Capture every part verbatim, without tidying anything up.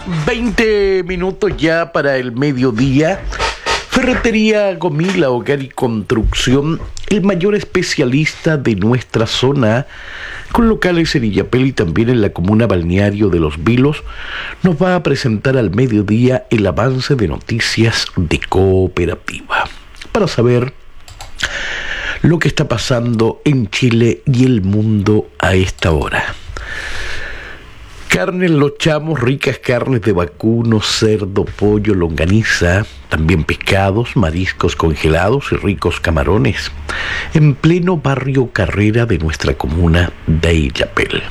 veinte minutos ya para el mediodía. Ferretería Gomila, Hogar y Construcción, el mayor especialista de nuestra zona, con locales en Illapel y también en la comuna balneario de Los Vilos, nos va a presentar al mediodía el avance de noticias de Cooperativa, para saber lo que está pasando en Chile y el mundo a esta hora. Carnes Los Chamos, ricas carnes de vacuno, cerdo, pollo, longaniza, también pescados, mariscos congelados y ricos camarones, en pleno barrio Carrera de nuestra comuna de Illapel.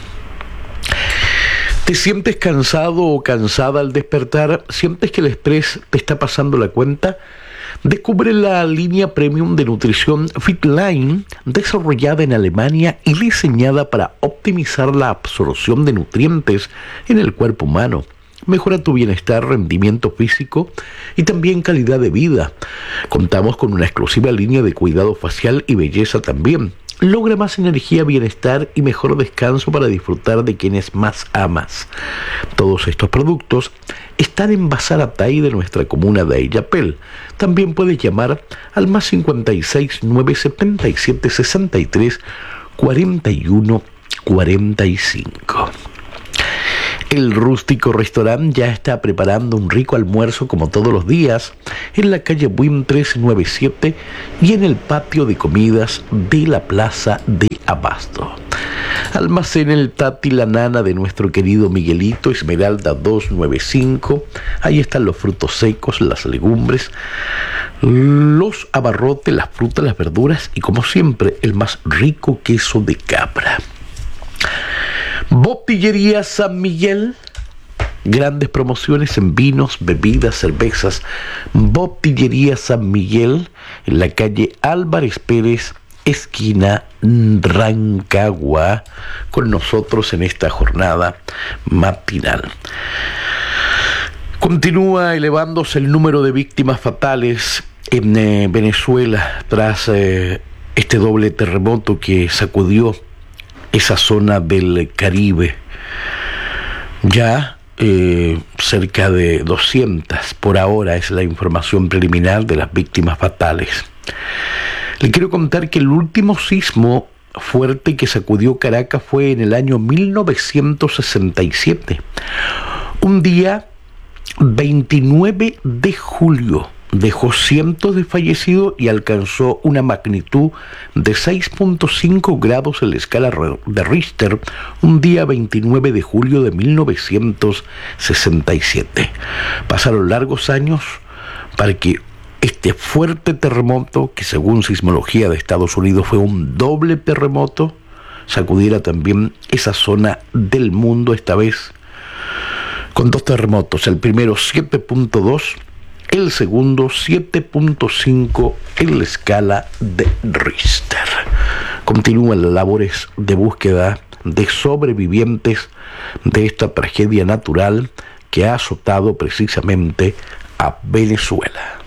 ¿Te sientes cansado o cansada al despertar? ¿Sientes que el estrés te está pasando la cuenta? Descubre la línea premium de nutrición FitLine, desarrollada en Alemania y diseñada para optimizar la absorción de nutrientes en el cuerpo humano. Mejora tu bienestar, rendimiento físico y también calidad de vida. Contamos con una exclusiva línea de cuidado facial y belleza también. Logra más energía, bienestar y mejor descanso para disfrutar de quienes más amas. Todos estos productos están en Bazar Atay de nuestra comuna de Illapel. También puedes llamar al más cincuenta y seis, nueve setenta y siete, sesenta y tres, cuarenta y uno, cuarenta y cinco. El Rústico Restaurant ya está preparando un rico almuerzo como todos los días en la calle Buin trescientos noventa y siete y en el patio de comidas de la Plaza de Abasto. Almacén El Tati La Nana de nuestro querido Miguelito, Esmeralda doscientos noventa y cinco. Ahí están los frutos secos, las legumbres, los abarrotes, las frutas, las verduras y, como siempre, el más rico queso de cabra. Botillería San Miguel, grandes promociones en vinos, bebidas, cervezas. Botillería San Miguel, en la calle Álvarez Pérez, esquina Rancagua, con nosotros en esta jornada matinal. Continúa elevándose el número de víctimas fatales en eh, Venezuela tras eh, este doble terremoto que sacudió esa zona del Caribe. Ya eh, cerca de doscientas por ahora es la información preliminar de las víctimas fatales. Le quiero contar que el último sismo fuerte que sacudió Caracas fue en el año mil novecientos sesenta y siete, un día veintinueve de julio. Dejó cientos de fallecidos y alcanzó una magnitud de seis punto cinco grados en la escala de Richter un día veintinueve de julio de mil novecientos sesenta y siete. Pasaron largos años para que este fuerte terremoto, que según sismología de Estados Unidos fue un doble terremoto, sacudiera también esa zona del mundo, esta vez con dos terremotos. El primero siete punto dos, el segundo siete punto cinco en la escala de Richter. Continúan las labores de búsqueda de sobrevivientes de esta tragedia natural que ha azotado precisamente a Venezuela.